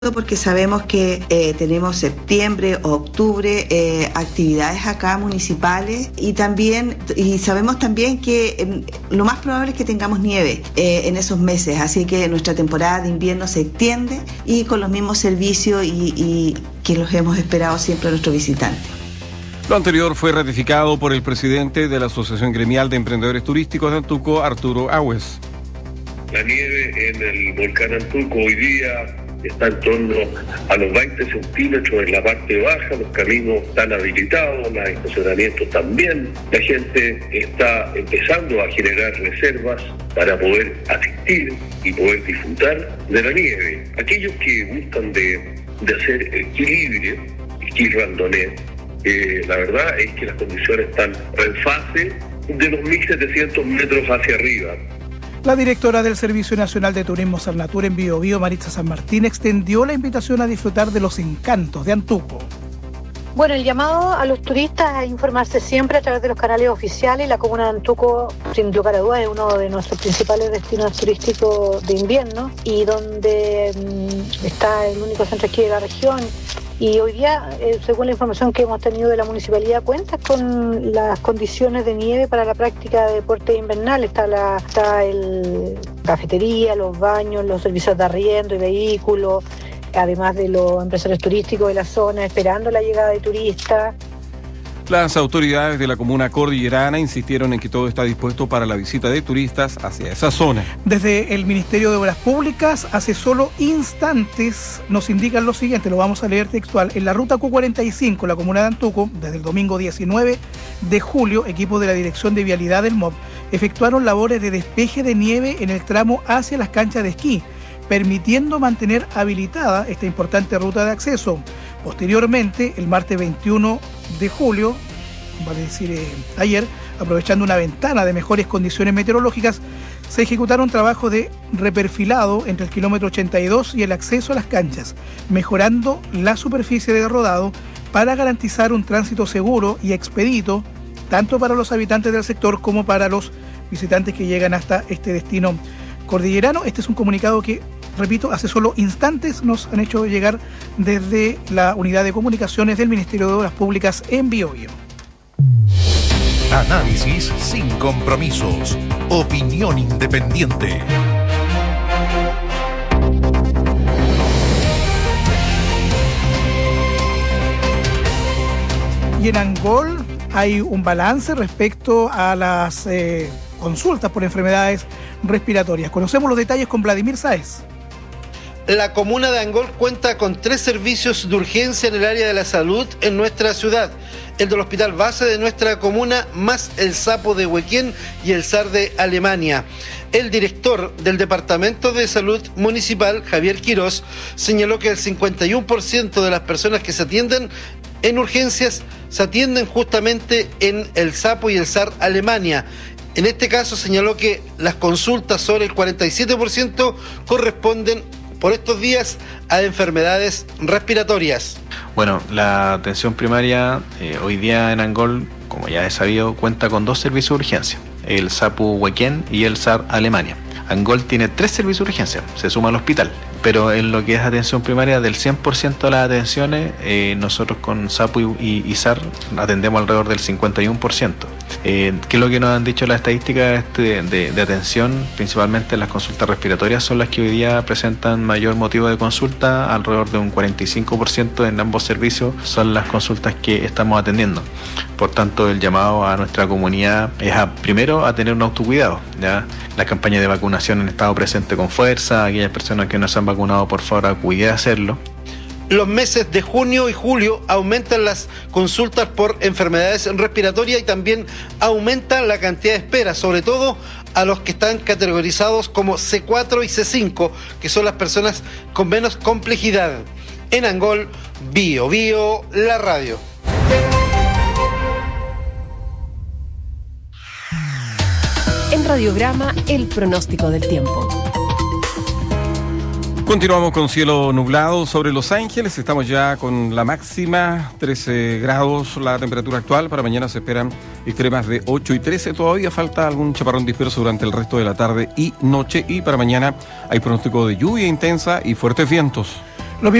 porque sabemos que tenemos septiembre o octubre actividades acá municipales y sabemos también que lo más probable es que tengamos nieve en esos meses, así que nuestra temporada de invierno se extiende y con los mismos servicios y que los hemos esperado siempre a nuestros visitantes. Lo anterior fue ratificado por el presidente de la Asociación Gremial de Emprendedores Turísticos de Antuco, Arturo Agües. La nieve en el volcán Antuco hoy día está en torno a los 20 centímetros en la parte baja, los caminos están habilitados, los estacionamientos también. La gente está empezando a generar reservas para poder asistir y poder disfrutar de la nieve. Aquellos que gustan de hacer esquí randonés, la verdad es que las condiciones están en fase de los 1.700 metros hacia arriba. La directora del Servicio Nacional de Turismo Sarnatur en Biobío, Maritza San Martín, extendió la invitación a disfrutar de los encantos de Antuco. Bueno, el llamado a los turistas a informarse siempre a través de los canales oficiales. La comuna de Antuco, sin lugar a dudas, es uno de nuestros principales destinos turísticos de invierno y donde está el único centro esquí de la región. Y hoy día, según la información que hemos tenido de la municipalidad, cuenta con las condiciones de nieve para la práctica de deporte invernal. Está la cafetería, los baños, los servicios de arriendo y vehículos, además de los empresarios turísticos de la zona esperando la llegada de turistas. Las autoridades de la comuna cordillerana insistieron en que todo está dispuesto para la visita de turistas hacia esa zona. Desde el Ministerio de Obras Públicas, hace solo instantes nos indican lo siguiente, lo vamos a leer textual. En la ruta Q45, la comuna de Antuco, desde el domingo 19 de julio, equipos de la Dirección de Vialidad del MOB efectuaron labores de despeje de nieve en el tramo hacia las canchas de esquí, permitiendo mantener habilitada esta importante ruta de acceso. Posteriormente, el martes 21 de julio, vale decir ayer, aprovechando una ventana de mejores condiciones meteorológicas, se ejecutaron trabajos de reperfilado entre el kilómetro 82 y el acceso a las canchas, mejorando la superficie de rodado para garantizar un tránsito seguro y expedito, tanto para los habitantes del sector como para los visitantes que llegan hasta este destino cordillerano. Este es un comunicado que, repito, hace solo instantes nos han hecho llegar desde la Unidad de Comunicaciones del Ministerio de Obras Públicas en Biobío. Análisis sin compromisos. Opinión independiente. Y en Angol hay un balance respecto a las consultas por enfermedades respiratorias. Conocemos los detalles con Vladimir Sáez. La comuna de Angol cuenta con 3 servicios de urgencia en el área de la salud en nuestra ciudad. El del hospital base de nuestra comuna, más el SAPO de Huequén y el SAR de Alemania. El director del Departamento de Salud Municipal, Javier Quirós, señaló que el 51% de las personas que se atienden en urgencias se atienden justamente en el SAPO y el SAR Alemania. En este caso señaló que las consultas sobre el 47% corresponden por estos días a enfermedades respiratorias. Bueno, la atención primaria hoy día en Angol, como ya es sabido, cuenta con 2 servicios de urgencia, el SAPU Huequén y el SAR Alemania. Angol tiene 3 servicios de urgencia, se suma al hospital, pero en lo que es atención primaria, del 100% de las atenciones, nosotros con SAPU y SAR atendemos alrededor del 51%. ¿Qué es lo que nos han dicho las estadísticas de atención? Principalmente las consultas respiratorias son las que hoy día presentan mayor motivo de consulta, alrededor de un 45% en ambos servicios son las consultas que estamos atendiendo. Por tanto, el llamado a nuestra comunidad es primero a tener un autocuidado, ¿ya? La campaña de vacunación han estado presente con fuerza, aquellas personas que no se han vacunado, por favor, acudir a hacerlo. Los meses de junio y julio aumentan las consultas por enfermedades respiratorias y también aumenta la cantidad de espera, sobre todo a los que están categorizados como C4 y C5, que son las personas con menos complejidad. En Angol, Biobío, la radio. En Radiograma, el pronóstico del tiempo. Continuamos con cielo nublado sobre Los Ángeles. Estamos ya con la máxima, 13 grados la temperatura actual. Para mañana se esperan extremas de 8 y 13. Todavía falta algún chaparrón disperso durante el resto de la tarde y noche. Y para mañana hay pronóstico de lluvia intensa y fuertes vientos.